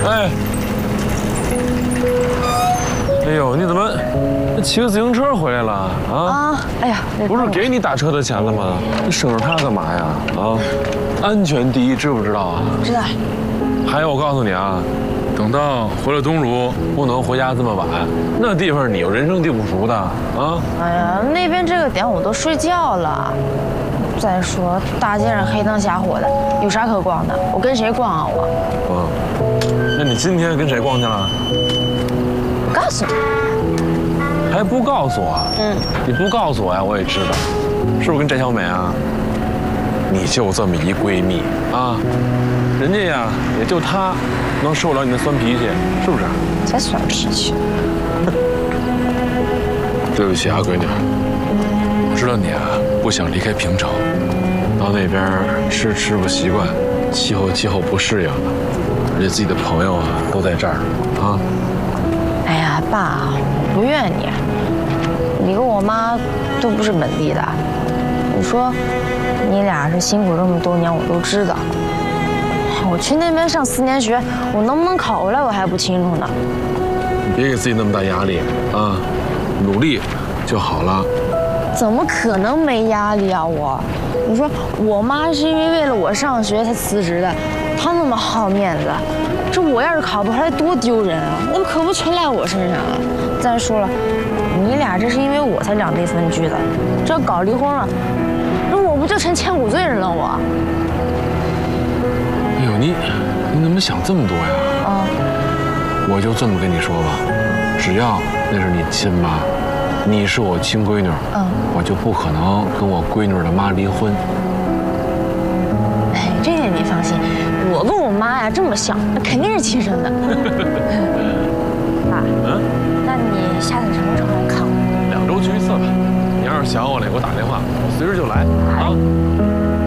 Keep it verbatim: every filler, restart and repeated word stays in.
哎，哎呦，你怎么骑个自行车回来了啊？ 啊，哎呀， 不是给你打车的钱了吗？你省着它干嘛呀？啊，安全第一，知不知道啊？ 知道。 还有，我告诉你啊，等到回了东如，不能回家这么晚，那地方你又人生地不熟的啊。 哎呀，那边这个点我都睡觉了。再说大街上黑灯瞎火的，有啥可逛的？我跟谁逛啊我？ 嗯，那你今天跟谁逛去了？ 我告诉你。 还不告诉我？ 嗯， 你不告诉我呀，我也知道，是不是跟翟小美啊？你就这么一闺蜜啊，人家呀也就她能受了你的酸脾气，是不是？ 才酸脾气。 对不起啊，闺女，我知道你啊不想离开平城，到那边吃吃不习惯，气候气候不适应，而且自己的朋友啊都在这儿啊。 哎呀，爸，我不怨你，你跟我妈都不是本地的，你说你俩是辛苦这么多年，我都知道。我去那边上四年学，我能不能考回来我还不清楚呢。 你别给自己那么大压力啊，努力就好了。 怎么可能没压力啊我？你说我妈是因为为了我上学才辞职的，她那么好面子，这我要是考不出来多丢人啊！那可不全赖我身上啊！再说了，你俩这是因为我才两地分居的，这要搞离婚了，那我不就成千古罪人了我？ 哎呦，你你怎么想这么多呀？ 啊， 我就这么跟你说吧，只要那是你亲妈，你是我亲闺女，嗯，我就不可能跟我闺女的妈离婚。 哎，这点你放心，我跟我妈呀这么像，那肯定是亲生的。爸，嗯，那你下次什么时候来看我？ 两周去一次吧。你要是想我了，给我打电话，我随时就来啊。